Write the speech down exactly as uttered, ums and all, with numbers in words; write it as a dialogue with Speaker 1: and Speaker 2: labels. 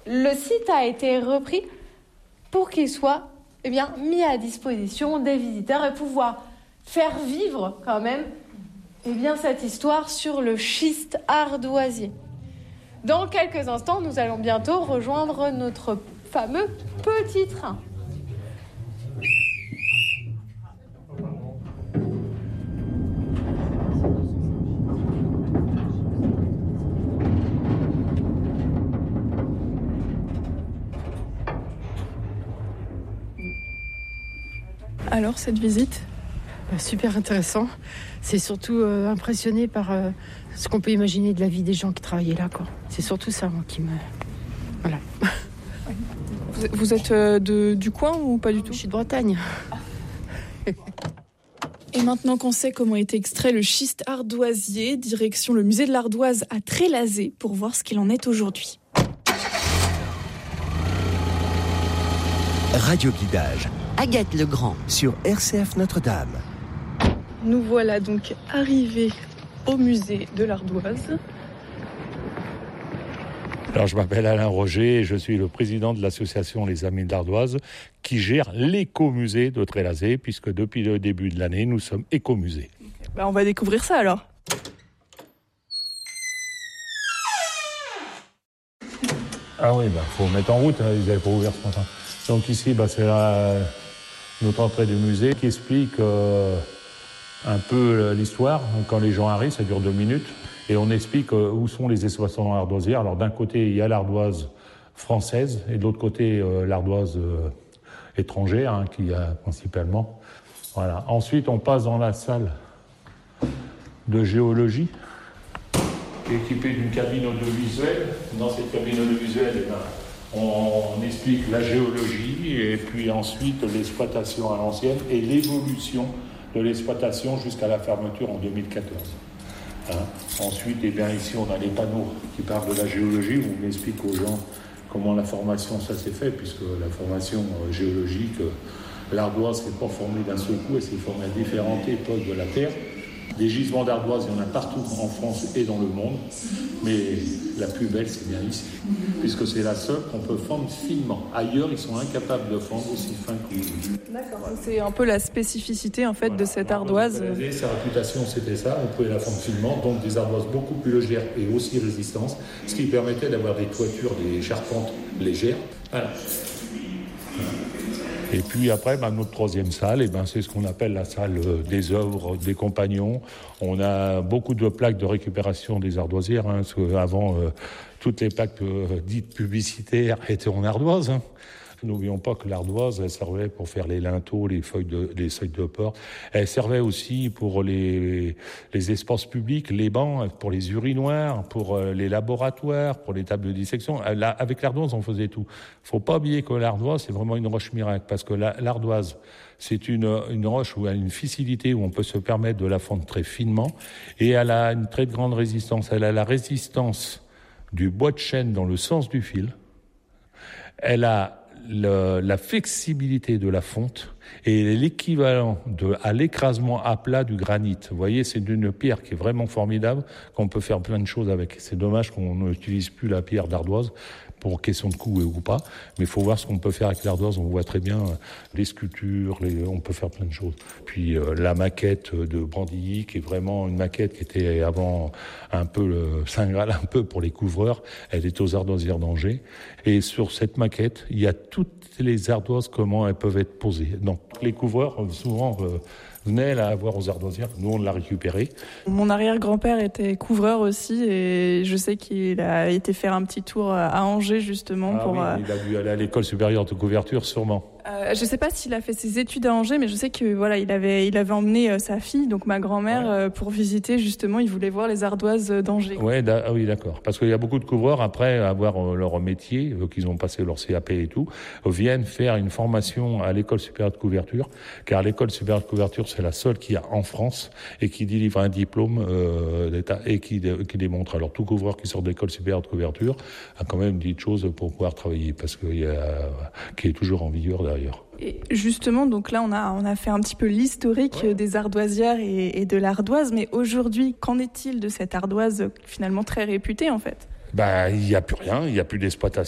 Speaker 1: Le site a été repris pour qu'il soit eh bien, mis à disposition des visiteurs et pouvoir faire vivre quand même eh bien, cette histoire sur le schiste ardoisier. Dans quelques instants, nous allons bientôt rejoindre notre fameux petit train.
Speaker 2: Alors, cette visite ?
Speaker 3: Super intéressant. C'est surtout euh, impressionné par euh, ce qu'on peut imaginer de la vie des gens qui travaillaient là, quoi. C'est surtout ça, moi, qui me... Voilà.
Speaker 2: Vous, vous êtes euh, de, du coin ou pas du tout ?
Speaker 3: Je suis de Bretagne.
Speaker 2: Et maintenant qu'on sait comment est extrait le schiste ardoisier, direction le musée de l'Ardoise à Trélazé pour voir ce qu'il en est aujourd'hui.
Speaker 4: Radio Guidage.
Speaker 5: Agathe Legrand.
Speaker 4: Sur R C F Notre-Dame.
Speaker 2: Nous voilà donc arrivés au musée de l'Ardoise.
Speaker 6: Alors, je m'appelle Alain Roger et je suis le président de l'association Les Amis de l'Ardoise qui gère l'écomusée de Trélazé, puisque depuis le début de l'année, nous sommes écomusée.
Speaker 2: Bah, on va découvrir ça alors.
Speaker 6: Ah oui, il bah, faut mettre en route, hein, ils n'avaient pas ouvert ce matin. Donc ici, bah, c'est la, notre entrée du musée qui explique euh, un peu l'histoire. Quand les gens arrivent, ça dure deux minutes. Et on explique euh, où sont les exploitations ardoisières. Alors d'un côté, il y a l'ardoise française et de l'autre côté, euh, l'ardoise euh, étrangère, hein, qu'il y a principalement. Voilà. Ensuite, on passe dans la salle de géologie, qui est équipée d'une cabine audiovisuelle. Dans cette cabine audiovisuelle, eh ben, on, on explique la géologie et puis ensuite l'exploitation à l'ancienne et l'évolution de l'exploitation jusqu'à la fermeture en deux mille quatorze. Hein. Ensuite, eh bien, ici, on a les panneaux qui parlent de la géologie, où on explique aux gens comment la formation, ça s'est fait, puisque la formation euh, géologique, euh, l'ardoise n'est pas formée d'un seul coup, elle s'est formée à différentes époques de la Terre. Des gisements d'ardoise, il y en a partout en France et dans le monde, mais la plus belle, c'est bien ici, puisque c'est la seule qu'on peut fendre finement. Ailleurs, ils sont incapables de fendre aussi fin que nous.
Speaker 2: D'accord, c'est un peu la spécificité en fait voilà. de cette ardoise.
Speaker 6: Sa réputation, c'était ça, on pouvait la fendre finement, donc des ardoises beaucoup plus légères et aussi résistantes, ce qui permettait d'avoir des toitures, des charpentes légères. Voilà. Et puis après, ben, notre troisième salle, eh ben, c'est ce qu'on appelle la salle des œuvres des compagnons. On a beaucoup de plaques de récupération des ardoisières, hein, parce qu'avant, euh, toutes les plaques euh, dites publicitaires étaient en ardoise. Hein. N'oublions pas que l'ardoise, elle servait pour faire les linteaux, les feuilles de, les feuilles de porte. Elle servait aussi pour les, les espaces publics, les bancs, pour les urinoirs, pour les laboratoires, pour les tables de dissection. Là, avec l'ardoise, on faisait tout. Faut pas oublier que l'ardoise, c'est vraiment une roche miracle, parce que la, l'ardoise, c'est une, une roche où elle a une facilité, où on peut se permettre de la fondre très finement, et elle a une très grande résistance. Elle a la résistance du bois de chêne dans le sens du fil. Elle a Le, la flexibilité de la fonte et l'équivalent de, à l'écrasement à plat du granit. Vous voyez, c'est une pierre qui est vraiment formidable, qu'on peut faire plein de choses avec. C'est dommage qu'on n'utilise plus la pierre d'ardoise pour question de coût ou pas, mais il faut voir ce qu'on peut faire avec l'ardoise. On voit très bien les sculptures, les, on peut faire plein de choses. Puis euh, la maquette de Brandilly, qui est vraiment une maquette qui était avant un peu le Saint Graal, un peu pour les couvreurs, elle est aux ardoisières d'Angers. Et sur cette maquette, il y a toutes les ardoises, comment elles peuvent être posées. Donc les couvreurs, souvent, euh, venaient la voir aux ardoisières. Nous, on l'a récupérée.
Speaker 2: Mon arrière-grand-père était couvreur aussi et je sais qu'il a été faire un petit tour à Angers, justement.
Speaker 6: Ah
Speaker 2: pour.
Speaker 6: Oui, euh... il a dû aller à l'école supérieure de couverture, sûrement.
Speaker 2: Euh, je ne sais pas s'il a fait ses études à Angers, mais je sais que voilà, il avait, il avait emmené euh, sa fille, donc ma grand-mère, ouais. euh, pour visiter justement. Il voulait voir les ardoises d'Angers.
Speaker 6: Ouais, da- ah oui, d'accord. Parce qu'il y a beaucoup de couvreurs après avoir euh, leur métier, euh, qu'ils ont passé leur C A P et tout, euh, viennent faire une formation à l'école supérieure de couverture, car l'école supérieure de couverture, c'est la seule qu'il y a en France et qui délivre un diplôme euh, d'État et qui, de, qui démontre. Alors tout couvreur qui sort de l'école supérieure de couverture a quand même dit choses pour pouvoir travailler, parce qu'il y a qui est toujours en vigueur. D'ailleurs.
Speaker 2: Et justement, donc là, on a, on a fait un petit peu l'historique ouais. des ardoisières et, et de l'ardoise, mais aujourd'hui, qu'en est-il de cette ardoise finalement très réputée en fait ?
Speaker 6: Ben, il n'y a plus rien, il n'y a plus d'exploitation.